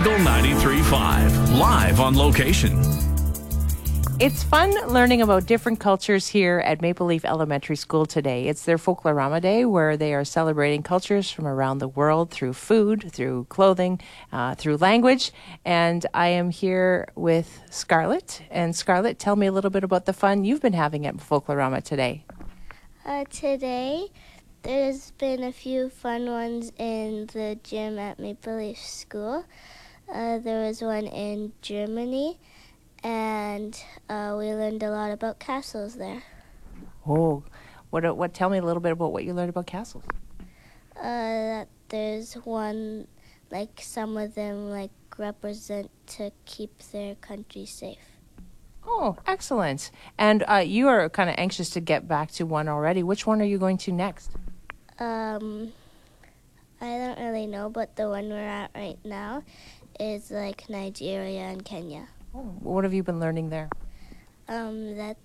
Eagle 93.5, live on location. It's fun learning about different cultures here at Maple Leaf Elementary School today. It's their Folklorama Day, where they are celebrating cultures from around the world through food, through clothing, through language. And I am here with Scarlett. And Scarlett, tell me a little bit about the fun you've been having at Folklorama today. Today, there's been a few fun ones in the gym at Maple Leaf School. There was one in Germany, and we learned a lot about castles there. Oh, what? Tell me a little bit about what you learned about castles. That there's one, like some of them like represent to keep their country safe. Oh, excellent. And you are kind of anxious to get back to one already. Which one are you going to next? I don't really know, but the one we're at right now is like Nigeria and Kenya. Oh, what have you been learning there? Like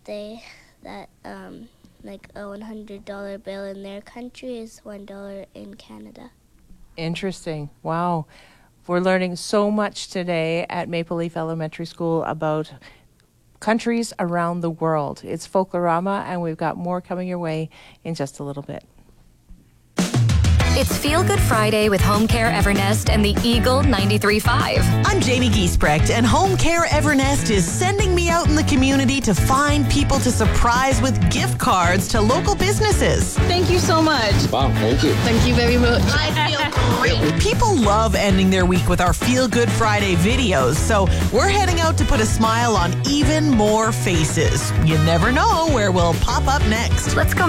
a $100 bill in their country is $1 in Canada. Interesting. Wow. We're learning so much today at Maple Leaf Elementary School about countries around the world. It's Folklorama, and we've got more coming your way in just a little bit. It's Feel Good Friday with Home Care Evernest and the Eagle 93.5. I'm Jamie Giesbrecht, and Home Care Evernest is sending me out in the community to find people to surprise with gift cards to local businesses. Thank you so much. Wow, thank you. Thank you very much. I feel great. People love ending their week with our Feel Good Friday videos, so we're heading out to put a smile on even more faces. You never know where we'll pop up next. Let's go